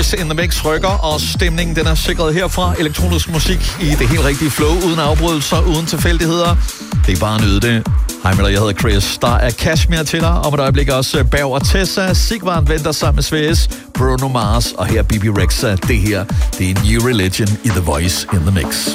Voice in the Mix rykker, og stemningen den er sikret herfra. Elektronisk musik i det helt rigtige flow, uden afbrydelser, uden tilfældigheder. Det er bare at nyde det. Hej med dig, jeg hedder Chris. Der er Kashmir til dig, og med et øjeblik også Berg og Tessa. Sigvard venter sammen med Svæs, Bruno Mars, og her Bibi Rexha. Det her, det er New Religion i The Voice in the Mix.